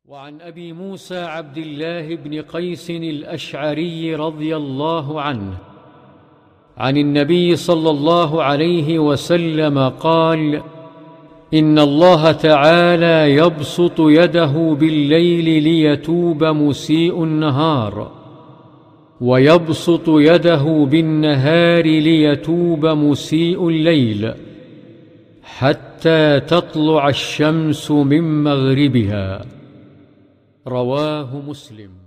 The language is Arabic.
وعن أبي موسى عبد الله بن قيس الأشعري رضي الله عنه عن النبي صلى الله عليه وسلم قال: إن الله تعالى يبسط يده بالليل ليتوب مسيء النهار، ويبسط يده بالنهار ليتوب مسيء الليل، حتى تطلع الشمس من مغربها. رواه مسلم.